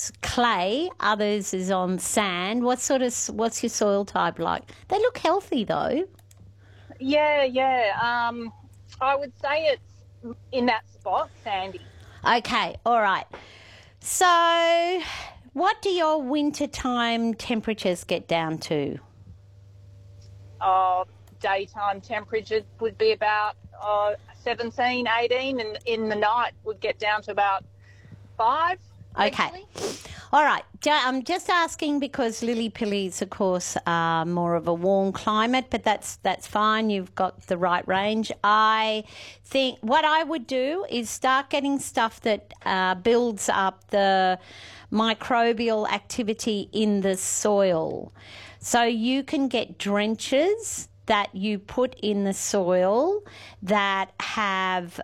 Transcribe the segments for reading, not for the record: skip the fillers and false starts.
is clay, others is on sand. What's your soil type like? They look healthy though. Yeah. I would say it's in that spot, sandy. Okay, all right. So what do your wintertime temperatures get down to? Daytime temperature would be about 17, 18, and in the night would get down to about 5. Okay. All right. I'm just asking because lily-pillies, of course, are more of a warm climate, but that's fine. You've got the right range. I think what I would do is start getting stuff that builds up the microbial activity in the soil. So you can get drenches that you put in the soil that have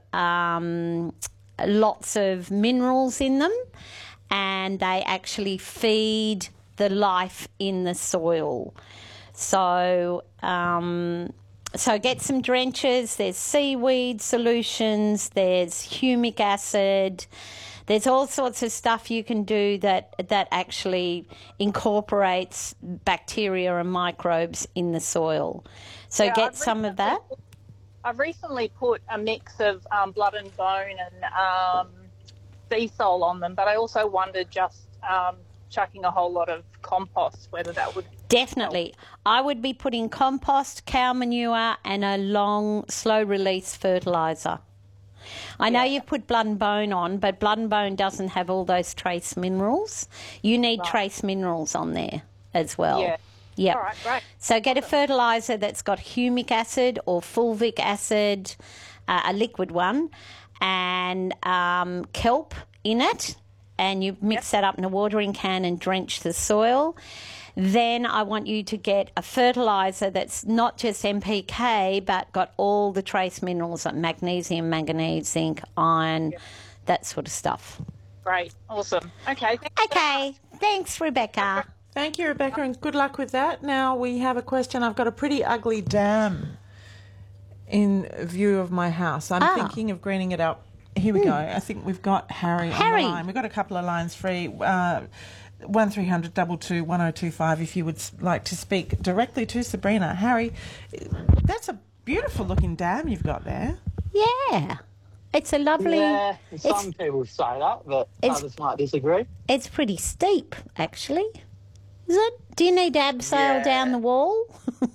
lots of minerals in them, and they actually feed the life in the soil. So get some drenches. There's seaweed solutions, there's humic acid, there's all sorts of stuff you can do that actually incorporates bacteria and microbes in the soil. So get some of that. I've recently put a mix of blood and bone and sea salt on them, but I also wondered just chucking a whole lot of compost, whether that would definitely help. I would be putting compost, cow manure, and a long, slow-release fertiliser. I know you've put blood and bone on, but blood and bone doesn't have all those trace minerals. You need trace minerals on there as well. Yeah. All right, great. So get a fertiliser that's got humic acid or fulvic acid, a liquid one, and kelp in it, and you mix that up in a watering can and drench the soil. Then I want you to get a fertiliser that's not just NPK but got all the trace minerals like magnesium, manganese, zinc, iron, that sort of stuff. Great. Awesome. Okay. Thanks, Rebecca. Thank you, Rebecca, and good luck with that. Now we have a question. I've got a pretty ugly dam in view of my house. I'm thinking of greening it up. Here we go. I think we've got Harry on the line. We've got a couple of lines free. 1300 22 1025 if you would like to speak directly to Sabrina. Harry, that's a beautiful looking dam you've got there. Yeah. It's a lovely... Yeah, some people say that, but others might disagree. It's pretty steep, actually. Is it? Do you need abseil down the wall?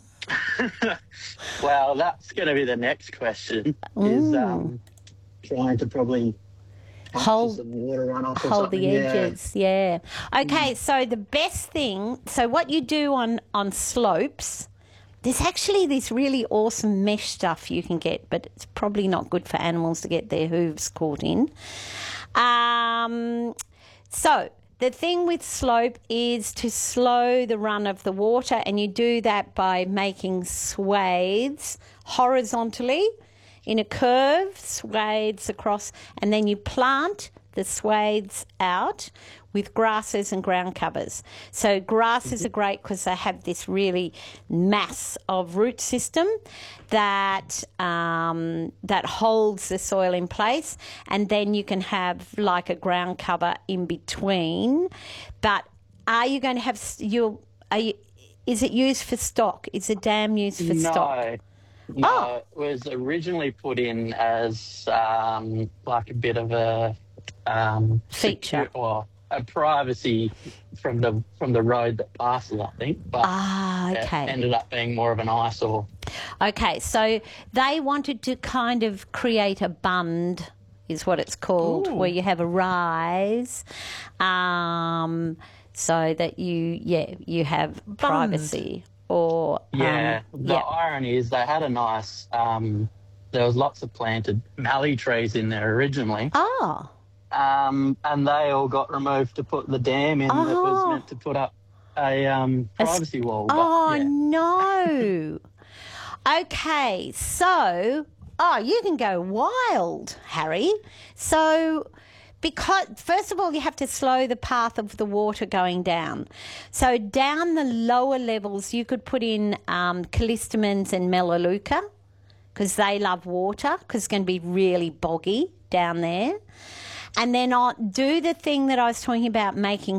Well, that's going to be the next question, is trying to probably hold some water runoff or hold something. the edges, yeah. Okay, so the best thing, so what you do on slopes, there's actually this really awesome mesh stuff you can get, but it's probably not good for animals to get their hooves caught in. So the thing with slope is to slow the run of the water, and you do that by making swathes horizontally in a curve, swathes across, and then you plant the swathes out with grasses and ground covers. So grasses are great because they have this really mass of root system that holds the soil in place, and then you can have like a ground cover in between. But are you going to have is it used for stock? Is the dam used for stock? No, it was originally put in as like a bit of a feature or a privacy from the road that passes, I think. But it ended up being more of an eyesore. Okay, so they wanted to kind of create a bund, is what it's called, where you have a rise, so that you have privacy. Or the irony is they had a nice there was lots of planted mallee trees in there originally. And they all got removed to put the dam in that was meant to put up a privacy wall. No. Okay, so you can go wild, Harry. So because, first of all, you have to slow the path of the water going down. So down the lower levels, you could put in callistemons and melaleuca because they love water, because it's going to be really boggy down there. And then do the thing that I was talking about, making